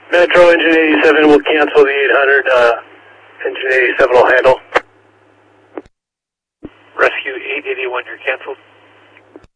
Metro engine 87 will cancel the 800. Engine 87 will handle. Rescue 881, you're canceled.